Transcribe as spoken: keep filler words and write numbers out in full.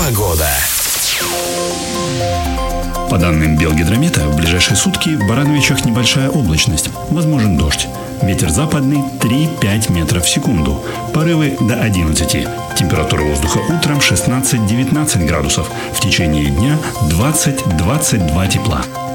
Погода. По данным Белгидромета, в ближайшие сутки в Барановичах небольшая облачность, возможен дождь. Ветер западный три-пять метров в секунду, порывы до одиннадцати. Температура воздуха утром шестнадцать-девятнадцать градусов, в течение дня двадцать-двадцать два тепла.